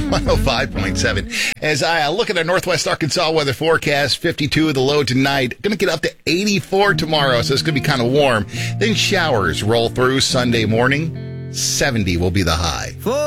105.7. As I look at our Northwest Arkansas weather forecast, 52 the low tonight. Going to get up to 84 tomorrow, so it's going to be kind of warm. Then showers roll through Sunday morning. 70 will be the high.